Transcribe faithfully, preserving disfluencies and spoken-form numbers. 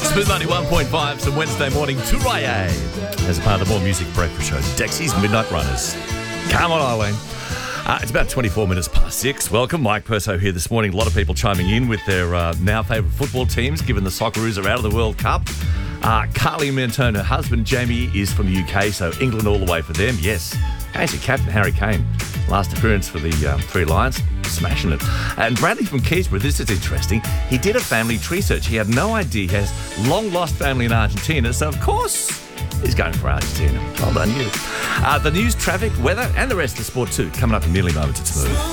Smooth ninety-one point five, some Wednesday morning Touraya as a part of the More Music Breakfast Show. Dexy's Midnight Runners. Come on, Eileen. Uh, it's about twenty-four minutes past six. Welcome, Mike Perso here this morning. A lot of people chiming in with their uh, now favourite football teams, given the Socceroos are out of the World Cup. Uh, Carly Mentone, her husband Jamie, is from the U K, so England all the way for them. Yes. How's your captain, Harry Kane? Last appearance for the um, Three Lions. Smashing it. And Bradley from Keysborough, this is interesting. He did a family tree search. He had no idea he has long-lost family in Argentina, so of course he's going for Argentina. Well done, you. Uh, the news, traffic, weather, and the rest of the sport too, coming up in nearly moments at Smooth.